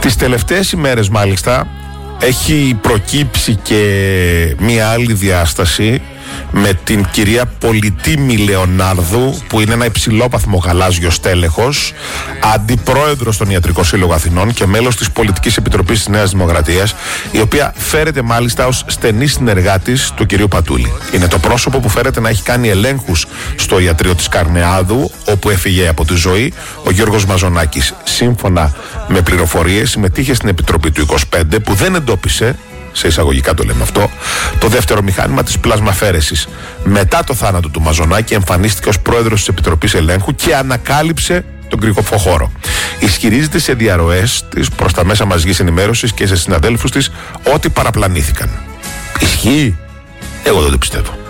Τις τελευταίες ημέρες μάλιστα έχει προκύψει και μία άλλη διάσταση με την κυρία Πολιτήμη Λεωνάρδου, που είναι ένα υψηλόπαθμο γαλάζιο στέλεχος, αντιπρόεδρος στον Ιατρικό Σύλλογο Αθηνών και μέλος της Πολιτικής Επιτροπής της Νέας Δημοκρατίας, η οποία φέρεται μάλιστα ως στενή συνεργάτης του κυρίου Πατούλη. Είναι το πρόσωπο που φέρεται να έχει κάνει ελέγχους στο ιατρείο της Καρνεάδου, όπου έφυγε από τη ζωή ο Γιώργος Μαζονάκης. Σύμφωνα με πληροφορίες, συμμετείχε στην Επιτροπή του 25 που δεν εντόπισε, σε εισαγωγικά το λέμε αυτό, το δεύτερο μηχάνημα της πλασμαφέρεσης. Μετά το θάνατο του Μαζονάκη εμφανίστηκε ως πρόεδρος της Επιτροπής Ελέγχου και ανακάλυψε τον κρυκοφοχώρο. Ισχυρίζεται σε διαρροές της προς τα μέσα μαζικής ενημέρωσης και σε συναδέλφους της ότι παραπλανήθηκαν. Ισχύει? Εγώ δεν το πιστεύω.